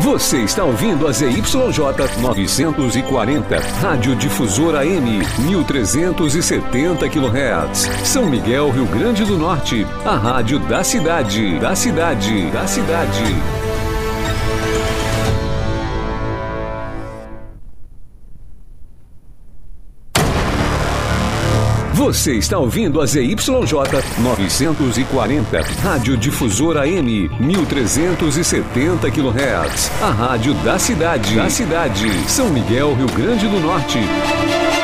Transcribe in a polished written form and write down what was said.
Você está ouvindo a ZYJ 940, Rádio Difusora AM, 1370 kHz. São Miguel, Rio Grande do Norte, a rádio da cidade. Você está ouvindo a ZYJ 940, Rádio Difusora AM, 1370 kHz. A rádio da cidade. São Miguel, Rio Grande do Norte.